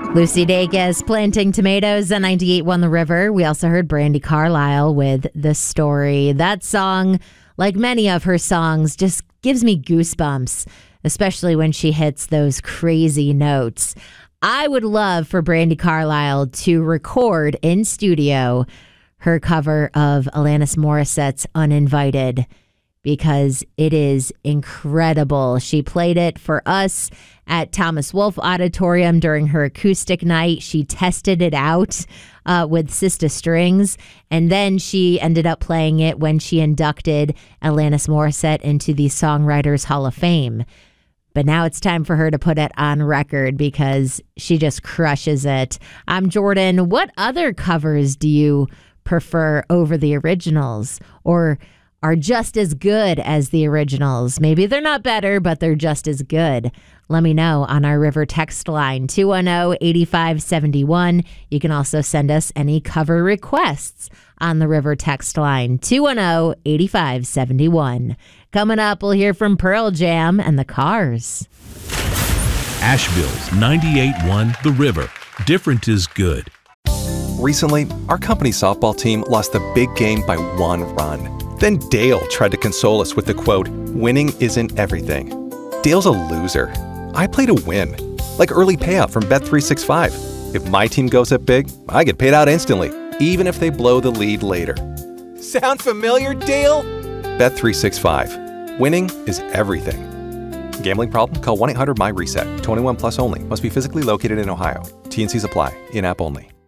Lucy Dacus, Planting Tomatoes on 98.1 The River. We also heard Brandi Carlile with The Story. That song, like many of her songs, just gives me goosebumps, especially when she hits those crazy notes. I would love for Brandi Carlile to record in studio her cover of Alanis Morissette's Uninvited, because it is incredible. She played it for us at Thomas Wolfe Auditorium during her acoustic night. She tested it out with Sista Strings, and then she ended up playing it when she inducted Alanis Morissette into the Songwriters Hall of Fame. But now it's time for her to put it on record because she just crushes it. I'm Jordan. What other covers do you prefer over the originals, or are just as good as the originals? Maybe they're not better, but they're just as good. Let me know on our River text line, 210-8571. You can also send us any cover requests on the River text line, 210-8571. Coming up, we'll hear from Pearl Jam and the Cars. Asheville's 98.1 The River. Different is good. Recently, our company softball team lost the big game by 1 run. Then Dale tried to console us with the quote, "Winning isn't everything." Dale's a loser. I play to win, like early payout from Bet365. If my team goes up big, I get paid out instantly, even if they blow the lead later. Sound familiar, Dale? Bet365. Winning is everything. Gambling problem? Call 1-800-MY-RESET. 21 plus only. Must be physically located in Ohio. T&Cs apply. In-app only.